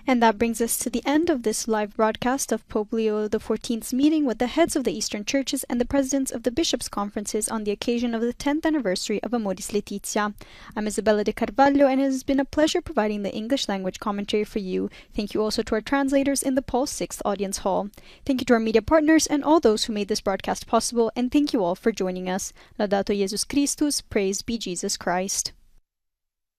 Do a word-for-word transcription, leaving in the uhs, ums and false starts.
And that brings us to the end of this live broadcast of Pope Leo the fourteenth's meeting with the heads of the Eastern churches and the presidents of the bishops' conferences on the occasion of the tenth anniversary of Amoris Laetitia. I'm Isabella de Carvalho, and it has been a pleasure providing the English language commentary for you. Thank you also to our translators in the Paul sixth Audience Hall. Thank you to our media partners and all those who made this broadcast possible, and thank you all for joining us. Laudato Jesus Christus, praised be Jesus Christ.